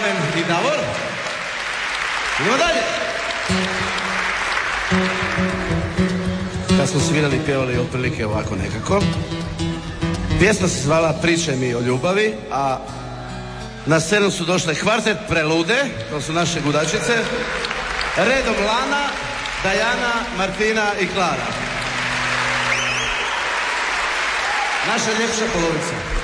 Plaven i Davor. Idemo dalje. Kad smo svirali i pjevali otprilike ovako nekako. Pjesma se zvala Pričaj mi o ljubavi, a na scenu su došle kvartet Prelude, to su naše gudačice, redom Lana, Dajana, Martina i Klara. Naša ljepša polovica.